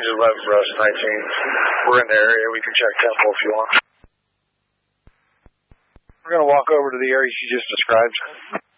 Range 11, Brust 19. We're in the area. We can check tempo if you want. We're going to walk over to the area she just described.